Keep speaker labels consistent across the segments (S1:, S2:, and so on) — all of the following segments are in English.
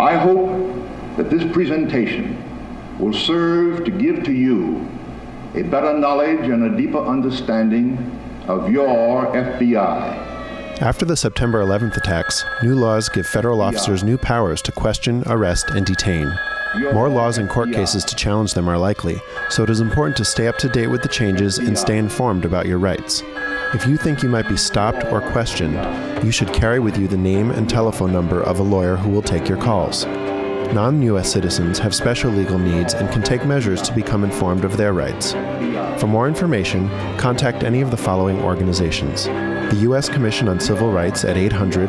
S1: I hope that this presentation will serve to give to you a better knowledge and a deeper understanding of your FBI.
S2: After the September 11th attacks, new laws give federal officers new powers to question, arrest, and detain. More laws and court cases to challenge them are likely, so it is important to stay up to date with the changes and stay informed about your rights. If you think you might be stopped or questioned, you should carry with you the name and telephone number of a lawyer who will take your calls. Non-U.S. citizens have special legal needs and can take measures to become informed of their rights. For more information, contact any of the following organizations: the U.S. Commission on Civil Rights at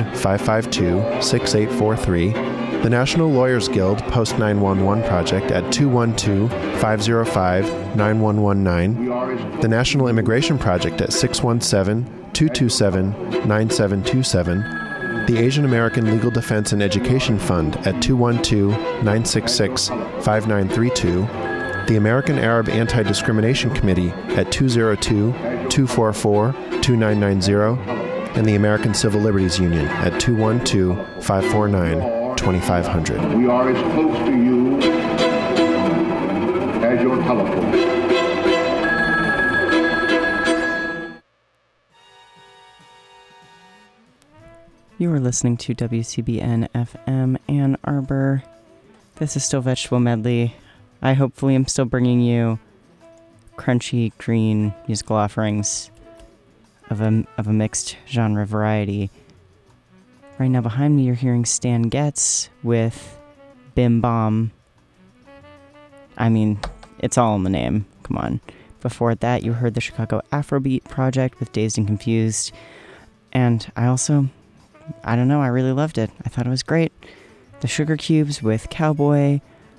S2: 800-552-6843, the National Lawyers Guild Post 911 Project at 212-505-9119, the National Immigration Project at 617-227-9727, the Asian American Legal Defense and Education Fund at 212-966-5932, the American Arab Anti-Discrimination Committee at 202-244-2990, and the American Civil Liberties Union at 212-549-2500.
S1: We are as close to you as your telephone.
S3: You are listening to WCBN FM Ann Arbor. This is still Vegetable Medley. I hopefully am still bringing you crunchy, green musical offerings of a mixed genre variety. Right now behind me you're hearing Stan Getz with Bim Bom. I mean, it's all in the name. Come on. Before that you heard the Chicago Afrobeat Project with Dazed and Confused. And I really loved it. I thought it was great. The Sugar Cubes with Cowboy,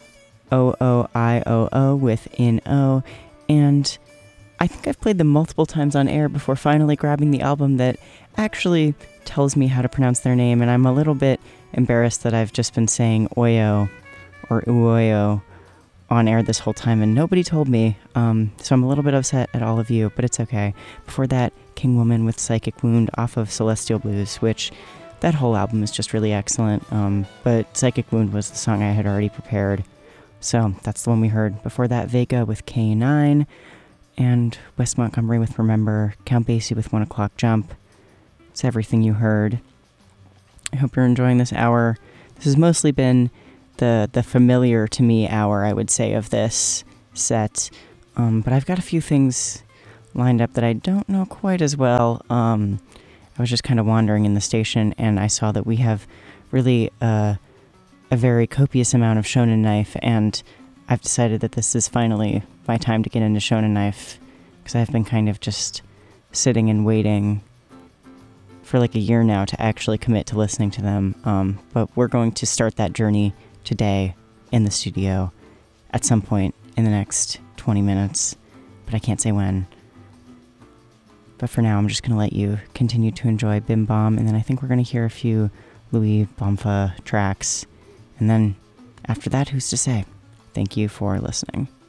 S3: OOIOO with In-O, and I think I've played them multiple times on air before finally grabbing the album that actually tells me how to pronounce their name, and I'm a little bit embarrassed that I've just been saying Oyo or Uoyo on air this whole time and nobody told me, so I'm a little bit upset at all of you, but it's okay. Before that, King Woman with Psychic Wound off of Celestial Blues, which that whole album is just really excellent, but Psychic Wound was the song I had already prepared, so that's the one we heard. Before that, Vega with K9, and Wes Montgomery with Remember, Count Basie with 1 O'Clock Jump. It's everything you heard. I hope you're enjoying this hour. This has mostly been the familiar to me hour, I would say, of this set, but I've got a few things lined up that I don't know quite as well. I was just kind of wandering in the station and I saw that we have really a very copious amount of Shonen Knife, and I've decided that this is finally my time to get into Shonen Knife, because I've been kind of just sitting and waiting for like a year now to actually commit to listening to them, but we're going to start that journey today in the studio at some point in the next 20 minutes, but I can't say when. But for now, I'm just going to let you continue to enjoy Bim Bom, and then I think we're going to hear a few Louis Bomfa tracks, and then after that, who's to say? Thank you for listening.